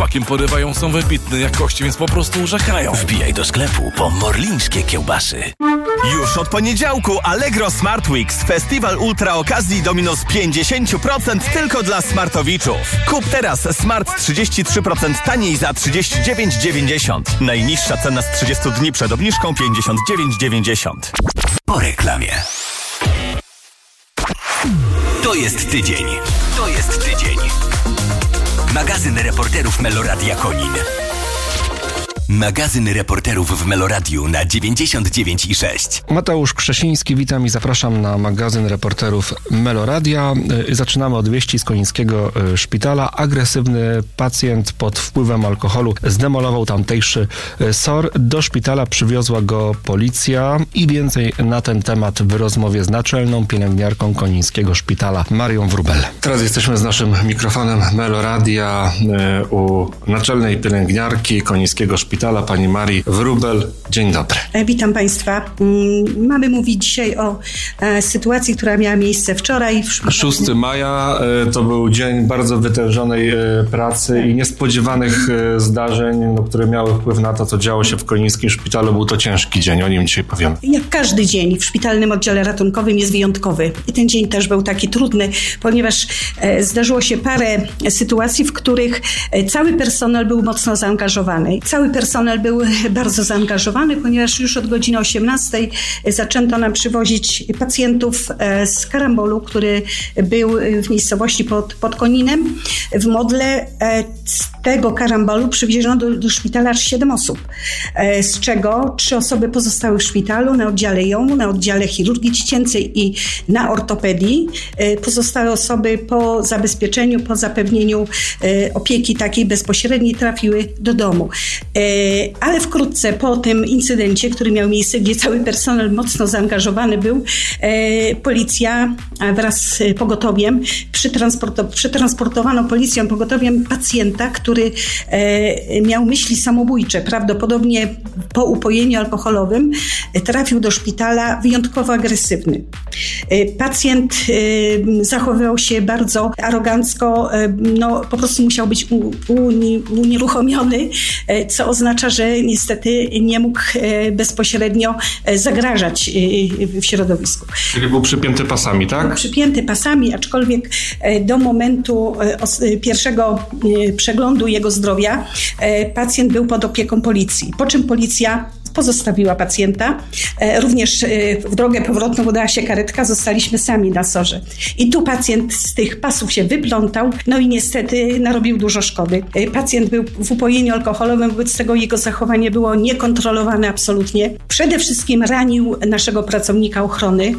Smakiem porywają, są wybitne jakości, więc po prostu urzekają. Wbijaj do sklepu po morlińskie kiełbasy. Już od poniedziałku Allegro Smart Weeks. Festiwal ultra okazji do minus 50% tylko dla smartowiczów. Kup teraz Smart 33% taniej za 39,90. Najniższa cena z 30 dni przed obniżką 59,90. Po reklamie. To jest tydzień. Magazyn reporterów Meloradia Konin. Magazyn reporterów w Meloradiu na 99,6. Mateusz Krzesiński, witam i zapraszam na magazyn reporterów Meloradia. Zaczynamy od wieści z konińskiego szpitala. Agresywny pacjent pod wpływem alkoholu zdemolował tamtejszy SOR. Do szpitala przywiozła go policja i więcej na ten temat w rozmowie z naczelną pielęgniarką konińskiego szpitala Marią Wróbel. Teraz jesteśmy z naszym mikrofonem Meloradia u naczelnej pielęgniarki konińskiego szpitala, pani Marii Wróbel. Dzień dobry. Witam Państwa. Mamy mówić dzisiaj o sytuacji, która miała miejsce wczoraj. 6 maja to był dzień bardzo wytężonej pracy i niespodziewanych zdarzeń, które miały wpływ na to, co działo się w konińskim szpitalu. Był to ciężki dzień, o nim dzisiaj powiemy. Jak każdy dzień w szpitalnym oddziale ratunkowym jest wyjątkowy. I ten dzień też był taki trudny, ponieważ zdarzyło się parę sytuacji, w których cały personel był mocno zaangażowany. Cały personel był bardzo zaangażowany, ponieważ już od godziny 18 zaczęto nam przywozić pacjentów z karambolu, który był w miejscowości pod Koninem. W Modle z tego karambolu przywieziono do szpitala aż 7 osób, z czego 3 osoby pozostały w szpitalu, na oddziale jąu, na oddziale chirurgii dziecięcej i na ortopedii. Pozostałe osoby po zabezpieczeniu, po zapewnieniu opieki takiej bezpośredniej trafiły do domu. Ale wkrótce po tym incydencie, który miał miejsce, gdzie cały personel mocno zaangażowany był, policja wraz z pogotowiem przetransportowano policją, pogotowiem pacjenta, który miał myśli samobójcze. Prawdopodobnie po upojeniu alkoholowym trafił do szpitala wyjątkowo agresywny. Pacjent zachowywał się bardzo arogancko, po prostu musiał być unieruchomiony, co oznacza, że niestety nie mógł bezpośrednio zagrażać w środowisku. Czyli był przypięty pasami, tak? Był przypięty pasami, aczkolwiek do momentu pierwszego przeglądu jego zdrowia pacjent był pod opieką policji, po czym policja pozostawiła pacjenta. Również w drogę powrotną udała się karetka, zostaliśmy sami na SOR-ze. I tu pacjent z tych pasów się wyplątał, i niestety narobił dużo szkody. Pacjent był w upojeniu alkoholowym, wobec tego jego zachowanie było niekontrolowane absolutnie. Przede wszystkim ranił naszego pracownika ochrony.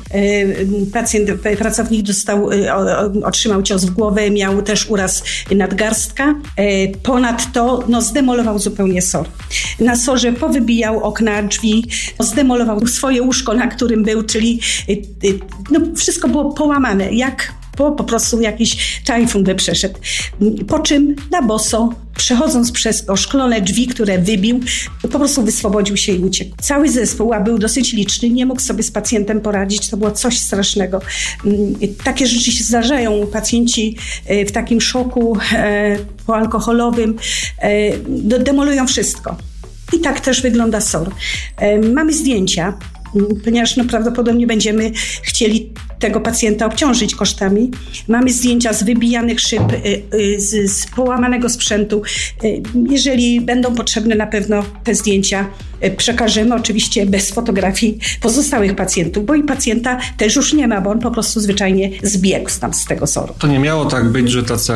Pracownik otrzymał cios w głowę, miał też uraz nadgarstka. Ponadto zdemolował zupełnie SOR. Na SOR-ze powybijał okna, drzwi, zdemolował swoje łóżko, na którym był, czyli wszystko było połamane, jak po prostu jakiś tajfun by przeszedł. Po czym na boso, przechodząc przez oszklone drzwi, które wybił, po prostu wyswobodził się i uciekł. Cały zespół, a był dosyć liczny, nie mógł sobie z pacjentem poradzić. To było coś strasznego. Takie rzeczy się zdarzają. Pacjenci w takim szoku poalkoholowym demolują wszystko. I tak też wygląda SOR. Mamy zdjęcia, ponieważ prawdopodobnie będziemy chcieli tego pacjenta obciążyć kosztami. Mamy zdjęcia z wybijanych szyb, z połamanego sprzętu. Jeżeli będą potrzebne, na pewno te zdjęcia przekażemy, oczywiście bez fotografii pozostałych pacjentów, bo i pacjenta też już nie ma, bo on po prostu zwyczajnie zbiegł tam z tego SOR-u. To nie miało tak być, że tacy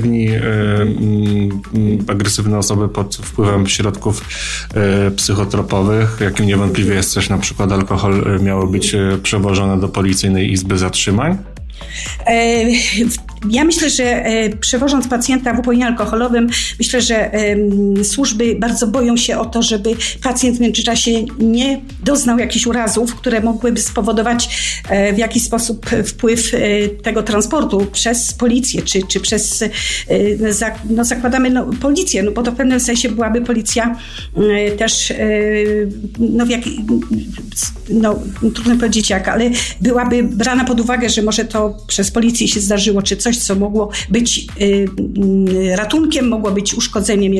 agresywne osoby pod wpływem środków psychotropowych, jakim niewątpliwie jest też na przykład alkohol, miały być przewożone do policyjnej izby zatrzymań? Ja myślę, że przewożąc pacjenta w upojeniu alkoholowym, myślę, że służby bardzo boją się o to, żeby pacjent w międzyczasie nie doznał jakichś urazów, które mogłyby spowodować w jakiś sposób wpływ tego transportu przez policję, czy przez, zakładamy policję, bo to w pewnym sensie byłaby policja też, trudno powiedzieć jak, ale byłaby brana pod uwagę, że może to przez policję się zdarzyło, czy coś, co mogło być ratunkiem, mogło być uszkodzeniem